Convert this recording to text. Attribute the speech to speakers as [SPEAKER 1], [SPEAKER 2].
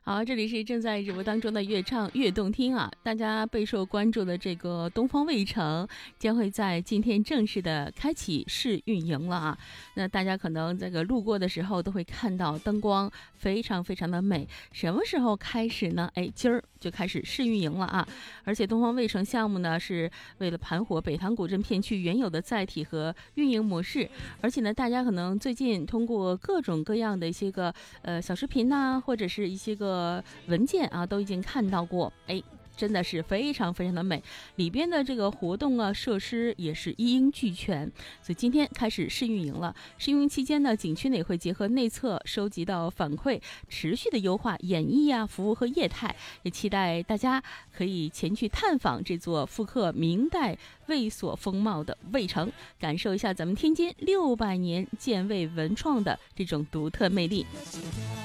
[SPEAKER 1] 好，这里是正在直播当中的越唱越动听啊！大家备受关注的这个东方卫城将会在今天正式的开启试运营了啊！那大家可能这个路过的时候都会看到灯光非常非常的美。什么时候开始呢？今儿就开始试运营了啊！而且东方卫城项目呢是为了盘活北塘古镇片区原有的载体和运营模式，而且呢，大家可能最近通过各种各样的一些个小视频呐，或者是一些个文件啊，都已经看到过，真的是非常非常的美，里边的这个活动啊设施也是一应俱全，所以今天开始试运营了。试运营期间呢，景区也会结合内测收集到反馈，持续的优化演绎啊、服务和业态，也期待大家可以前去探访这座复刻明代卫所风貌的卫城，感受一下咱们天津600年建卫文创的这种独特魅力。